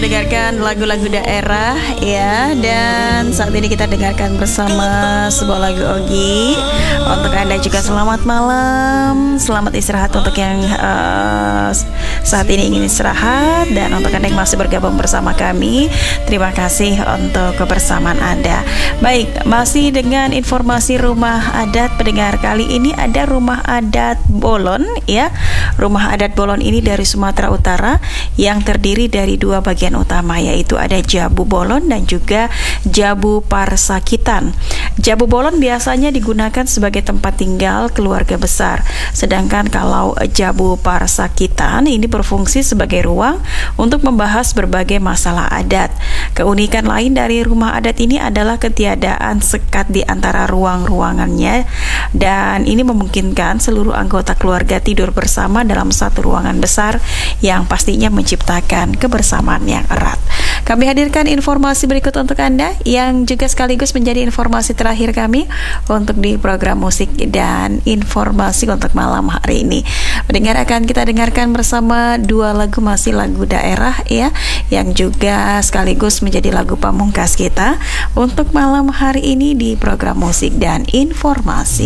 mendengarkan lagu-lagu daerah ya. Dan saat ini kita dengarkan bersama sebuah lagu Ogi. Untuk Anda juga selamat malam, selamat istirahat untuk yang saat ini ingin istirahat. Dan untuk Anda yang masih bergabung bersama kami, terima kasih untuk kebersamaan Anda. Baik, masih dengan informasi rumah adat pendengar. Kali ini ada rumah adat Bolon ya. Rumah adat Bolon ini dari Sumatera Utara yang terdiri dari dua bagian utama, yaitu ada Jabu Bolon dan juga Jabu Parsakitan. Jabu Bolon biasanya digunakan sebagai tempat tinggal keluarga besar, sedangkan kalau Jabu Parsakitan ini berfungsi sebagai ruang untuk membahas berbagai masalah adat. Keunikan lain dari rumah adat ini adalah ketiadaan sekat di antara ruang-ruangannya, dan ini memungkinkan seluruh anggota keluarga tidur bersama dalam satu ruangan besar yang pastinya menciptakan kebersamaan yang erat. Kami hadirkan informasi berikut untuk Anda yang juga sekaligus menjadi informasi terakhir kami untuk di program musik dan informasi untuk malam hari ini. Pendengar, akan kita dengarkan bersama dua lagu, masih lagu daerah ya, yang juga sekaligus menjadi lagu pamungkas kita untuk malam hari ini di program musik dan informasi.